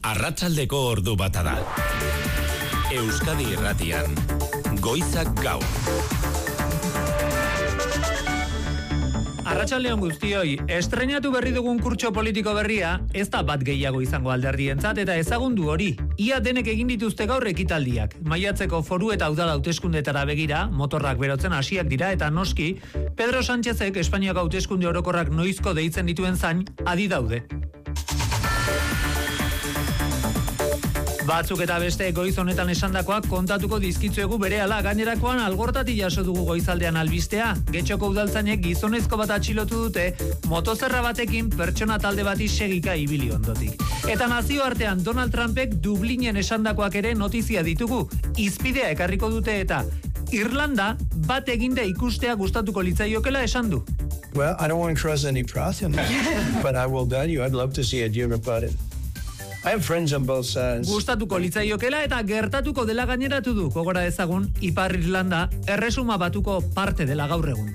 Arratsaldeko ordu bata da. Euskadi Irratian, Goizak Gaur. Arratsaldeon guztioi, estreinatu berri dugun kurtso politiko berria, ez da bat gehiago izango alderdientzat eta ezagundu hori. Ia denek egin dituzte gaur ekitaldiak. Maiatzeko foru eta udal hauteskundetara begira, motorrak berotzen hasiak dira eta noski, Pedro Sánchezek Espainiako hauteskunde orokorrak noizko deitzen dituen zain adi daude. Batzuk eta beste goiz honetan esandakoak kontatuko dizkitzuegu berehala, gainerakoan algortatik jaso dugu goizaldean albistea. Getxoko udaltzainek gizonezko bat atxilotu dute, motozerra batekin pertsona talde bati segika ibili ondotik. Eta nazioartean Donald Trumpek Dublinen esandakoak ere notizia ditugu. Hizpidea ekarriko dute eta Irlanda bat eginde ikustea gustatuko litzaiokela esan du. Well, I don't want to cross any path, but I will tell you, I'd love to see a uniparty. I have friends on both sides. Gustatuko litzaiokela eta gertatuko dela gaineratu du. Gogora ezagun, Ipar Irlanda erresuma batuko parte dela gaur egun.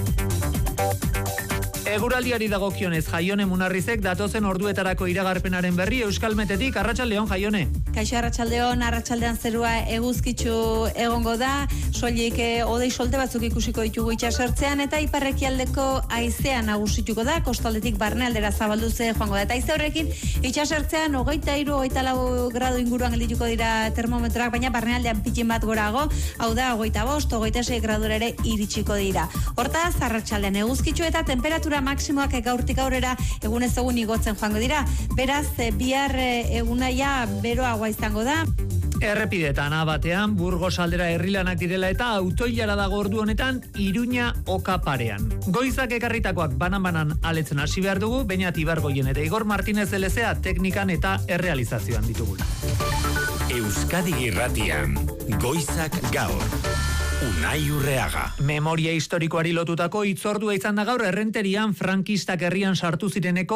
Eguraldiari dagokionez Jaione Munarrizek datozen orduetarako iragarpenaren berri Euskalmetetik. Arratsaldeon Jaione. Kaixo arratsaldeon, arratsaldean zerua eguzkitsu egongo da, soilik hodei solte batzuk ikusiko ditugu itsasertzean eta iparrekialdeko haizea nagusituko da, kostaldetik barnealdera zabalduze joango da. Eta haize horrekin itsasertzean 23-24 gradu inguruan geldituko dira termometroak, baina barnealdean pitxin bat gorago, hau da 25, 26 gradura ere iritsiko dira. Hortaz, arratsaldean eguzkitsu eta temperatura maksimoak gaurtik aurrera egunez egun igotzen joango dira. Beraz, bihar egunaia beroagoa izango da. Errepidetan batean Burgos aldera herrilanak direla eta autoilara dago ordu honetan Iruña Oka parean. Goizak ekarritakoak banan-banan aletzen hasi behar dugu, Beñat Ibargoien eta Igor Martínez Elezea teknikan eta errealizazioan ditugula. Euskadi Irratian, Goizak Gaur. Unai Urreaga. Memoria historikoari lotutako hitzordua izan da gaur errenterian frankistak herrian sartu zireneko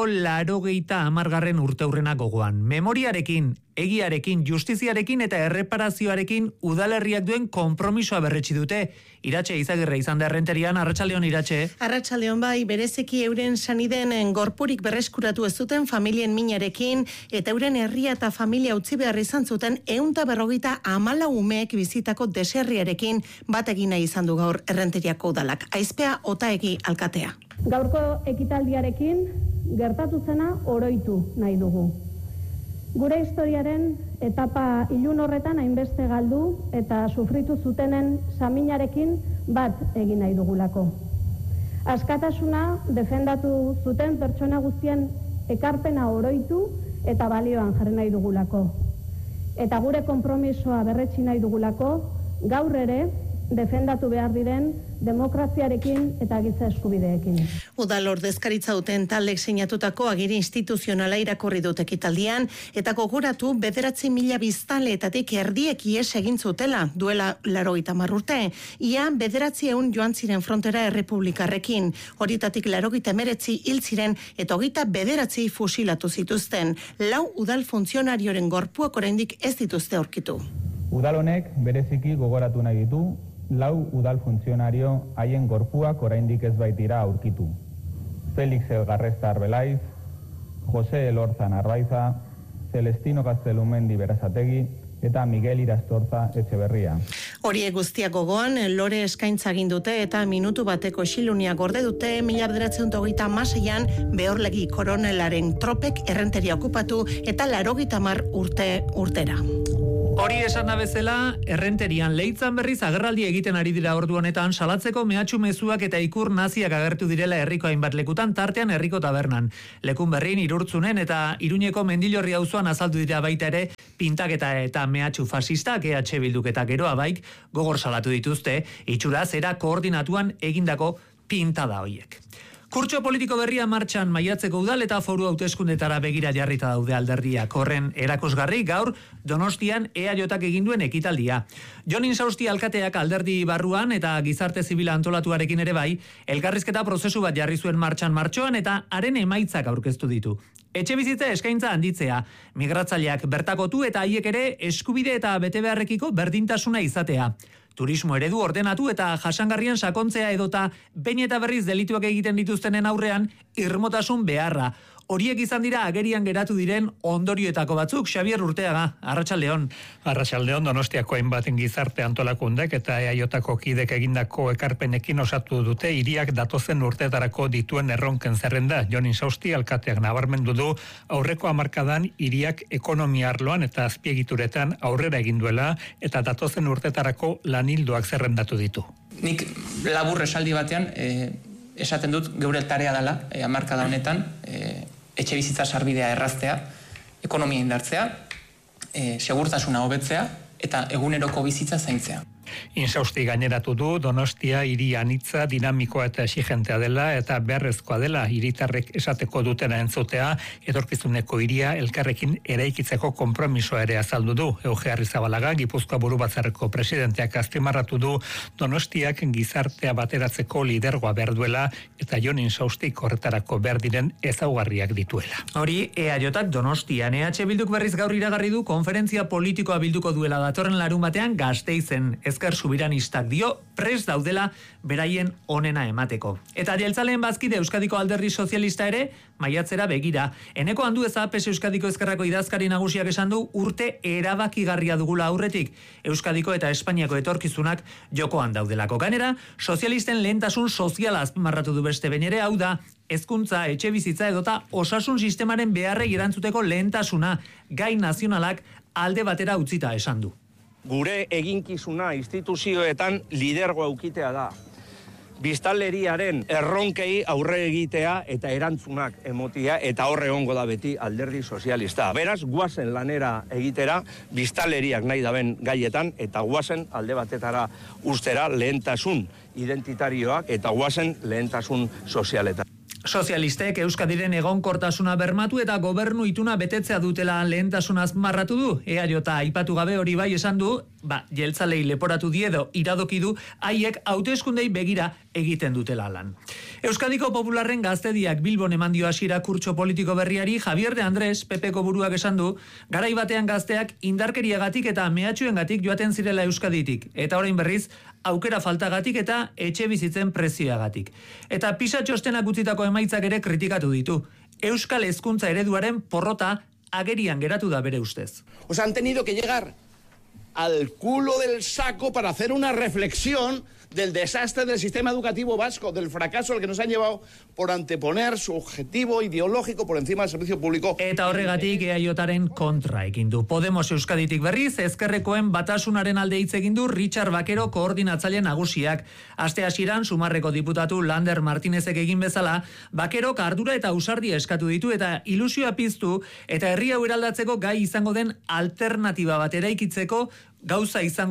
80. urteurrena gogoan. Memoriarekin, egiarekin, justiziarekin eta erreparazioarekin udalerriak duen konpromisoa berretsi dute. Iratxe Izagirre izan da errenterian. Arratsaldeon Iratxe. Arratsaldeon bai, berezeki euren saniden gorpurik berreskuratu ez zuten familien minarekin eta euren herria eta familia utzi behar izan zuten 154 umeek bizitako deserriarekin bat egin nahi izan du gaur errenteriako udalak. Aizpea Otaegi alkatea. Gaurko ekitaldiarekin gertatu zena oroitu nahi dugu. Gure historiaren etapa ilun horretan hainbeste galdu eta sufritu zutenen saminarekin bat egin nahi dugulako. Askatasuna defendatu zuten pertsona guztien ekarpena oroitu eta balioan jarri nahi dugulako. Eta gure konpromisoa berretsi nahi dugulako, gaur ere defendatu behar diren demokraziarekin eta giza eskubideekin. Udal ordezkaritza duten taldek sinatutako agiri instituzionala irakurri dut ekitaldian eta gogoratu 9.000 biztanleetatik erdiek ihes egin zutela duela 80 urte. Ia 900 joan ziren frontera errepublikarrekin. Horietatik 89 hil ziren eta 29 fusilatu zituzten. 4 udal funtzionarioren gorpuak oraindik ez dituzte aurkitu. Udal honek bereziki gogoratu nahi ditu 4 udal funtzionario haien gorpuak oraindik ez baitira aurkitu. Felix Elgarresta Arbelaiz, Jose Elorza Narbaiza, Celestino Gaztelumendi Berazategi eta Miguel Irastorza Etxeberria. Horiek guztiak gogoan, lore eskaintza egin dute eta minutu bateko isilunia gorde dute 1936an Behorlegi koronelaren tropek errenteria okupatu eta 80 urtera. Hori esan da bezala, errenterian Leitzan berriz agerraldi egiten ari dira ordu honetan salatzeko mehatxu mezuak eta ikur naziak agertu direla herriko hainbat lekutan, tartean herriko tabernan. Lekun berrin, Irurtzunen eta Iruñeko Mendillorri auzoan azaldu dira baita ere pintaketa eta mehatxu fasistak EH Bilduk eta Geroa Baik gogor salatu dituzte, itxura zera koordinatuan egindako pintada hoiek. Kurtso politiko berria martxan maiatzeko udal eta foru hauteskundetara begira jarrita daude alderdiak. Horren erakusgarri gaur Donostian EAJak egin duen ekitaldia. Jon Insausti alkateak alderdi barruan eta gizarte zibila antolatuarekin ere bai, elkarrizketa prozesu bat jarri zuen martxoan eta haren emaitzak aurkeztu ditu. Etxebizitza eskaintza handitzea, migratzaileak bertakotu eta haiek ere eskubide eta betebeharrekiko berdintasuna izatea. Turismo eredu ordenatu eta jasangarrian sakontzea edota behin eta berriz delituak egiten dituztenen aurrean irmotasun beharra. Horiek izan dira agerian geratu diren ondorioetako batzuk. Xabier Urteaga, Arratsaldeon. Arratsaldeon, Donostiako hainbaten gizarte antolakundek eta EAJko kidek egindako ekarpenekin osatu dute hiriak datozen urteetarako dituen erronken zerrenda. Jon Insausti alkateak nabarmendu du aurreko hamarkadan hiriak ekonomia arloan eta azpiegituretan aurrera egin duela eta datozen urteetarako lanildoak zerrendatu ditu. Nik labur esaldi batean esaten dut geure tarea dela hamarkada honetan etxe bizitza sarbidea erraztea, ekonomia indartzea, segurtasuna hobetzea eta eguneroko bizitza zaintzea. Insausti gaineratu du Donostia hiri anitza, dinamikoa eta exigentea dela eta beharrezkoa dela hiritarrek esateko dutena entzutea, etorkizuneko hiria elkarrekin eraikitzeko konpromisoa ere azaldu du. Euge Arrizabalaga, Gipuzkoa Burubatzarreko presidenteak azpimarratu du Donostiak gizartea bateratzeko lidergoa behar duela eta Jon Insaustik horretarako behar diren ezaugarriak dituela. Hori EAJak Donostian, EH Bilduk berriz gaur iragarri du konferentzia politikoa bilduko duela datorren larunbatean Gasteizen. Ezker Subiranistak dio prest daudela beraien onena emateko. Eta jeltzaleen bazkide Euskadiko Alderdi Sozialista ere maiatzera begira. Eneko Andueza PS Euskadiko Ezkerrako idazkari nagusiak esan du urte erabakigarria dugula aurretik. Euskadiko eta Espainiako etorkizunak jokoan daudelako. Gainera, sozialisten lehentasun soziala azpimarratu du beste behin ere, hau da hezkuntza, etxebizitza edota osasun sistemaren beharrei erantzuteko lehentasuna gai nazionalak alde batera utzita esan du. Gure eginkizuna instituzioetan lidergoa ukitea da. Biztanleriaren erronkei aurre egitea eta erantzunak emotia eta horre egongo da beti Alderdi Sozialista. Beraz, guazen lanera egitera biztanleriak nahi daben gaietan eta guazen alde batetara ustera lehentasun identitarioak eta guazen lehentasun sozialetan. Sozialistek Euskadiren egonkortasuna bermatu eta gobernu ituna betetzea dutela lehentasuna azpimarratu du. EAJ aipatu gabe hori bai esan du, jeltzalei leporatu diedo iradoki du, haiek hauteskundei begira egiten dutela lan. Euskadiko Popularren Gaztediak Bilbon eman dio hasiera kurtso politiko berriari. Javier de Andrés, PPko buruak esan du, garai batean gazteak indarkeriagatik eta mehatxuengatik joaten zirela Euskaditik, eta orain berriz aukera faltagatik eta etxe bizitzen prezioagatik. Eta PISA txostenak utzitako emaitzak ere kritikatu ditu. Euskal hezkuntza ereduaren porrota agerian geratu da bere ustez. Han tenido que llegar al culo del saco para hacer una reflexión del desastre del sistema educativo vasco, del fracaso al que nos han llevado por anteponer su objetivo ideológico por encima del servicio público. Eta horregatik EAJaren kontra egin du. Podemos Euskaditik berriz, ezkerrekoen batasunaren alde hitz egin du Richard Bakero koordinatzaile nagusiak. Aste hasieran Sumarreko diputatu Lander Martinezek egin bezala, Bakerok ardura eta ausardia eskatu ditu eta ilusioa piztu eta herri hau eraldatzeko gai izango den alternatiba bat eraikitzeko gauza izan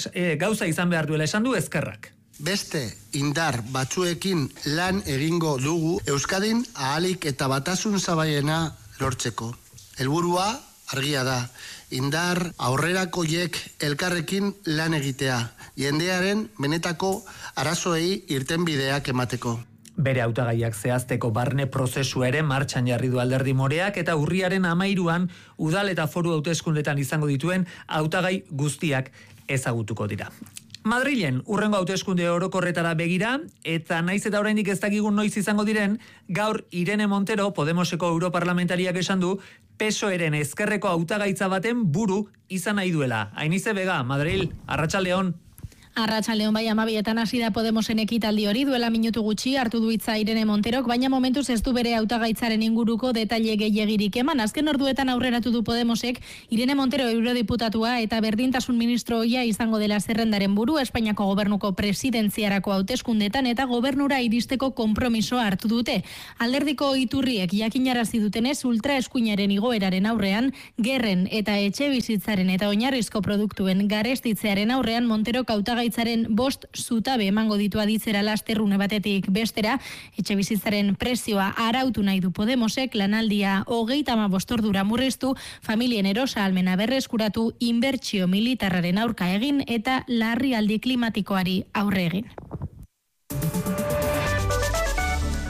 behar duela esan du ezkerrak. Beste indar batzuekin lan egingo dugu Euskadin ahalik eta batasun zabaiena lortzeko. Helburua argia da, indar aurrerakoiek elkarrekin lan egitea, jendearen benetako arazoei irtenbideak emateko. Bere hautagaiak zehazteko barne prozesua ere martxan jarri du Alderdi Moreak eta urriaren 13an udal eta foru hauteskundetan izango dituen hautagai guztiak ezagutuko dira. Madrilen urrengo hauteskunde orokorretara begira eta naiz eta oraindik ez dakigun noiz izango diren, gaur Irene Montero Podemoseko europarlamentariak esan du PSOEren ezkerreko hautagaitza baten buru izan nahi duela. Ainize Vega, Madril, Arratsaldeon. Arratsaldeon bai 12etan hasi da Podemosen ekitaldi hori, duela minutu gutxi hartu du hitza Irene Monterok, baina momentuz ez du bere hautagaitzaren inguruko detaile gehiegirik eman. Azken orduetan aurreratu du Podemosek Irene Montero eurodiputatua eta berdintasun ministro ohia izango dela zerrendaren buru Espainiako gobernuko presidentziarako hauteskundetan eta gobernura iristeko konpromisoa hartu dute. Alderdiko iturriek jakinarazi dutenez ultraeskuinaren igoeraren aurrean, gerren eta etxebizitzaren eta oinarrizko produktuen garestitzearen aurrean Monterok hautagaitzaren 5 zutabe emango ditu aditzera lasterrune batetik bestera, etxebizitzaren prezioa arautu nahi du Podemosek, lanaldia 35 ordura murriztu, familien erosa ahalmena berreskuratu, inbertsio militarraren aurka egin eta larrialdi klimatikoari aurre egin.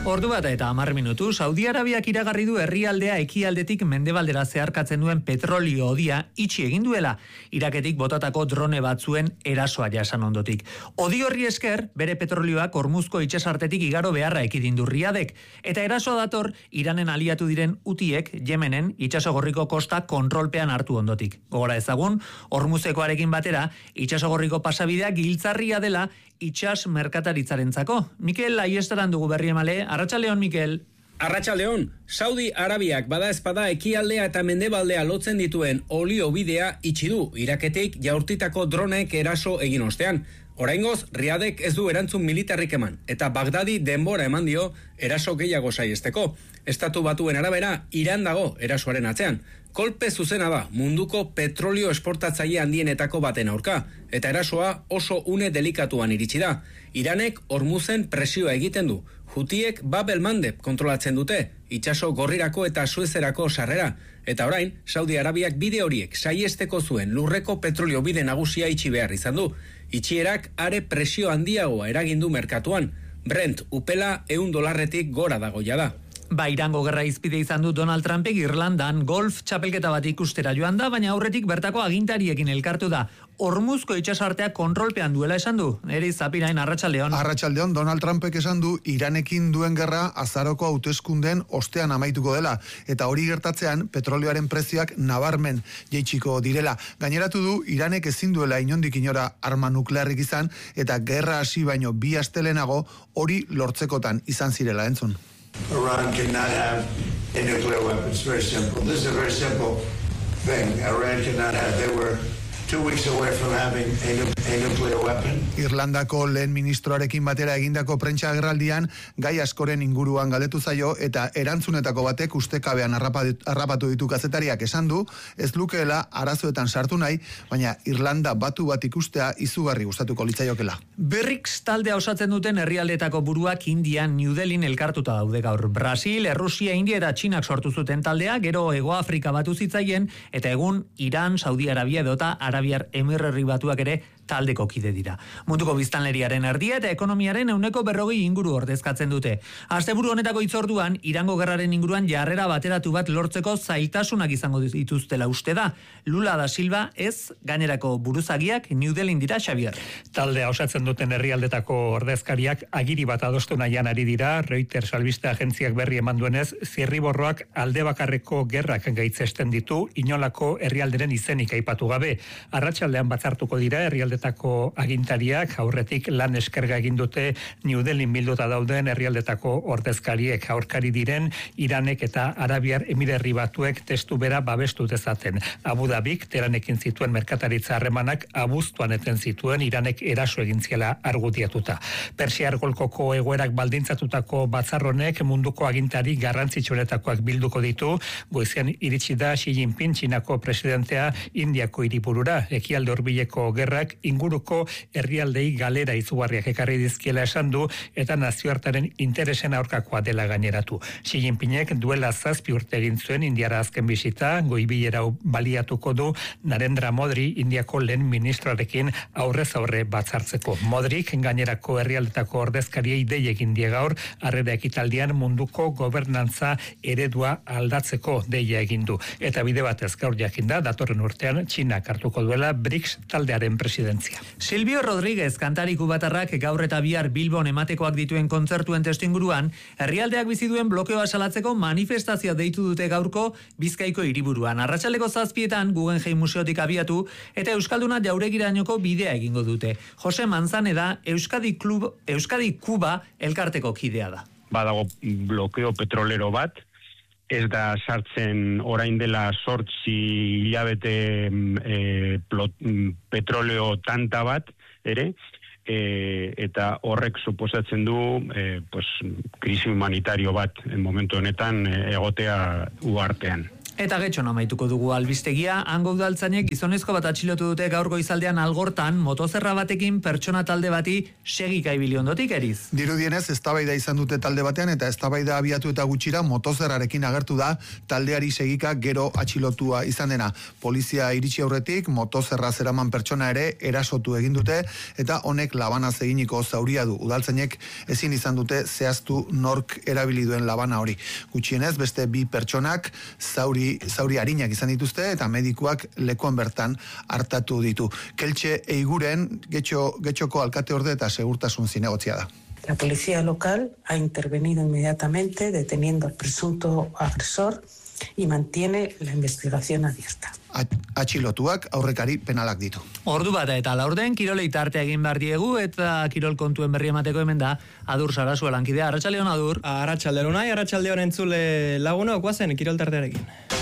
Ordu bat eta 10 minutu, Saudi Arabiak iragarri du herrialdea ekialdetik mendebaldera zeharkatzen duen petrolio hodia itxi egin duela, Iraketik botatako drone batzuen erasoa jasan ondotik. Hodi horri esker, bere petrolioak Hormuzko itsasartetik igaro beharra ekidin du Riadek, eta erasoa dator Iranen aliatu diren Hutiek Yemenen itsasogorriko kosta kontrolpean hartu ondotik. Gogora ezagun, Hormuzekoarekin batera, itsasogorriko pasabidea giltzarria dela itsas merkataritzarentzako. Mikel Aiestaran dugu berri emale. Arratsaldeon, Mikel. Arratsaldeon, Saudi Arabiak bada espada ekialdea eta mendebaldea lotzen dituen olio bidea itxi du Iraketik jaurtitako dronek eraso egin ostean. Oraingoz, Riadek ez du erantzun militarrik eman, eta Bagdadi denbora eman dio eraso gehiago saiesteko. Estatu Batuen arabera, Iran dago erasoaren atzean. Kolpe zuzena da munduko petrolio esportatzaile handienetako baten aurka, eta erasoa oso une delikatuan iritsi da. Iranek Hormuzen presioa egiten du. Hutiek Bab el-Mandeb kontrolatzen dute, itsaso gorrirako eta Suezerako sarrera. Eta orain, Saudi Arabiak bide horiek saiesteko zuen lurreko petrolio bide nagusia itxi behar izan du. Itxierak are presio handiagoa eragindu merkatuan. Brent upela $100 gora dago jada. Irango gerra izpide izan du Donald Trumpek Irlandan golf txapelketa bat ikustera joan da, baina aurretik bertako agintariekin elkartu da. Hormuzko itsasartea kontrolpean duela esan du. Eri Zapirain, arratsaldeon. Arratsaldeon, Donald Trumpek esan du Iranekin duen gerra azaroko hauteskunden ostean amaituko dela, eta hori gertatzean petrolioaren prezioak nabarmen jaitsiko direla. Gaineratu du Iranek ezin duela inondik inora arma nuklearrik izan, eta gerra hasi baino 2 astelehenago hori lortzekotan izan zirela entzun. Iran cannot have a nuclear weapon. It's very simple. This is a very simple thing. Iran cannot have. They were 2 weeks away from having a nuclear weapon. Irlandako lehen ministroarekin batera egindako prentsa agerraldian gai askoren inguruan galdetu zaio eta erantzunetako batek ustekabean harrapatu ditu kazetariak esan du, ez lukeela arazoetan sartu nahi, baina Irlanda batu bat ikustea izugarri gustatuko litzaiokela. BRICS taldea osatzen duten herrialdeetako buruak Indian New Delhin elkartuta daude gaur. Brasil, Errusia, India eta Txinak sortu zuten taldea, gero Hego Afrika batu zitzaien, eta egun Iran, Saudi Arabia edota Arabiar Emirerri Batuak ere taldeko kide dira. Munduko biztanleriaren erdia eta ekonomiaren 40% inguru ordezkatzen dute. Asteburu honetako hitzorduan, Irango gerraren inguruan jarrera bateratu bat lortzeko zailtasunak izango dituztela uste da. Lula da Silva ez, gainerako buruzagiak New Delhin dira, Xavier. Taldea osatzen duten herrialdetako ordezkariak agiri bat adostu nahian ari dira. Reuters albiste agentziak berri eman duenez, zirriborroak alde bakarreko gerrak gaitzesten ditu, inolako herrialderen izenik aipatu gabe. Arratsaldean batzartuko dira herrialdetako agintariak, aurretik lan eskerga egin dute New Delhin bilduta dauden herrialdetako ordezkariek, aurkari diren Iranek eta Arabiar Emirerri Batuek testu bera babestu dezaten. Abu Dhabik Teheranekin zituen merkataritza harremanak abuztuan eten zituen Iranek eraso egin ziela argudiatuta. Persiar golkoko egoerak baldintzatutako batzarronek munduko agintari garrantzitsuenetakoak bilduko ditu. Goizean iritsi da Xi Jinping, Txinako presidentea, Indiako hiriburura. Ekialde hurbileko gerrak inguruko herrialdei galera izugarriak ekarri dizkiela esan du eta nazioartaren interesen aurkakoa dela gaineratu. Xi Jinpingek duela 7 urte egin zuen Indiara azken bisita, goibilera baliatuko du Narendra Modi, Indiako lehen ministroarekin aurrez aurre batzartzeko. Modrik gainerako herrialdetako ordezkariei dei egin die gaur harrera ekitaldian munduko gobernantza eredua aldatzeko deia egin du. Eta bide batez gaur jakinda datorren urtean Txinak hartuko duela BRICS taldearen presidentzia. Silvio Rodríguez kantari kubatarrak gaur eta bihar Bilbon ematekoak dituen kontzertuen testuinguruan, herrialdeak bizi duen blokeoa salatzeko manifestazioa deitu dute gaurko Bizkaiko hiriburuan. Arratsaleko 7etan Guggenheim Museotik abiatu eta Euskalduna jauregirainoko bidea egingo dute. Jose Manzaneda Euskadi Kuba elkarteko kidea da. Badago blokeo petrolero bat, ez da sartzen orain dela 8 hilabete petroleo tanta bat ere, eta horrek suposatzen du krisi humanitario bat momentu honetan egotea uhartean. Eta getxon amaituko dugu albistegia, hango udaltzainek gizonezko bat atxilotu dute gaur goizaldean Algortan motozerra batekin pertsona talde bati segika ibili ondotik, Eriz. Dirudienez, eztabaida izan dute talde batean eta eztabaida abiatu eta gutxira motozerrarekin agertu da taldeari segika gero atxilotua izan dena. Polizia iritsi aurretik motozerra zeraman pertsona ere erasotu egin dute eta honek labanaz eginiko zauria du. Udaltzainek ezin izan dute zehaztu nork erabili duen labana hori. Gutxienez, beste bi pertsonak zauri arinak izan dituzte eta medikuak lekuan bertan hartatu ditu. Keltxe Eiguren getxoko alkate orde eta segurtasun zinegotzia da. La policía local ha intervenido inmediatamente deteniendo al presunto agresor y mantiene la investigación abierta. Atxilotuak aurrekari penalak ditu. Ordu bata eta laurden kirolei tarte egin behar diegu eta kirol kontuen berri emateko hemen da Adur Sarasua lankidea. Arratsaldeon Adur. Arratsaldeon entzule lagunok guazen kirol tartearekin.